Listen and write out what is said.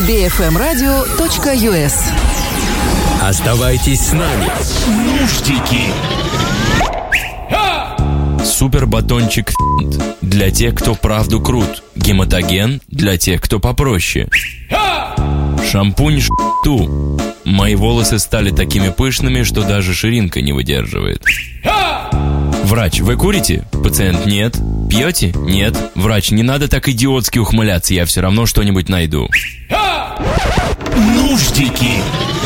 bfmradio.us. Оставайтесь с нами. Нуждики. Супер батончик для тех, кто правду крут. Гематоген для тех, кто попроще. Шампунь ту. Мои волосы стали такими пышными, что даже ширинка не выдерживает. Врач, вы курите? Пациент, нет. Пьете? Нет. Врач, не надо так идиотски ухмыляться, я все равно что-нибудь найду. Нуждики.